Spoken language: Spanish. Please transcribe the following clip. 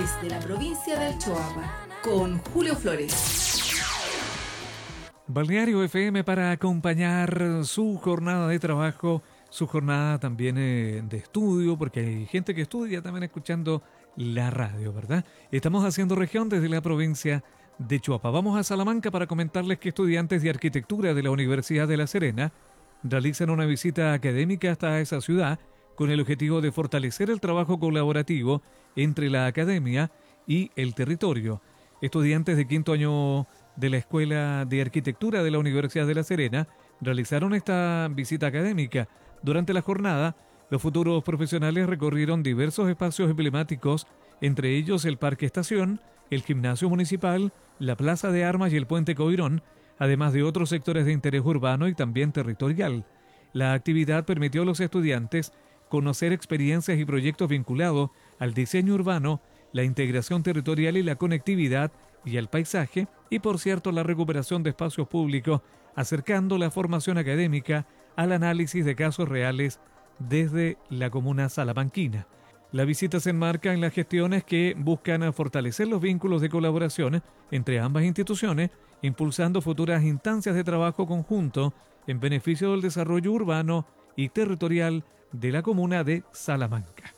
desde la provincia del Choapa, con Julio Flores. Balneario FM para acompañar su jornada de trabajo, su jornada también de estudio, porque hay gente que estudia también escuchando la radio, ¿verdad? Estamos haciendo región desde la provincia de Choapa. Vamos a Salamanca para comentarles que estudiantes de arquitectura de la Universidad de La Serena realizan una visita académica hasta esa ciudad con el objetivo de fortalecer el trabajo colaborativo entre la academia y el territorio. Estudiantes de quinto año de la Escuela de Arquitectura de la Universidad de La Serena realizaron esta visita académica. Durante la jornada, los futuros profesionales recorrieron diversos espacios emblemáticos, entre ellos el Parque Estación, el Gimnasio Municipal, la Plaza de Armas y el Puente Coirón, además de otros sectores de interés urbano y también territorial. La actividad permitió a los estudiantes conocer experiencias y proyectos vinculados al diseño urbano, la integración territorial y la conectividad y al paisaje, y por cierto la recuperación de espacios públicos, acercando la formación académica al análisis de casos reales desde la comuna salamanquina. La visita se enmarca en las gestiones que buscan fortalecer los vínculos de colaboración entre ambas instituciones, impulsando futuras instancias de trabajo conjunto en beneficio del desarrollo urbano y territorial de la comuna de Salamanca.